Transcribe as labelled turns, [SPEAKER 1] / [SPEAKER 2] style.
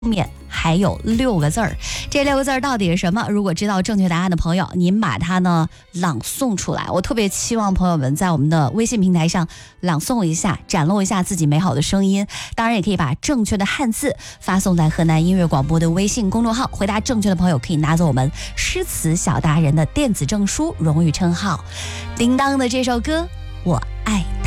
[SPEAKER 1] 面还有6个字儿，这6个字儿到底是什么？如果知道正确答案的朋友，您把它呢朗诵出来。我特别期望朋友们在我们的微信平台上朗诵一下，展露一下自己美好的声音。当然，也可以把正确的汉字发送在河南音乐广播的微信公众号。回答正确的朋友可以拿走我们诗词小达人的电子证书荣誉称号。叮当的这首歌，我爱。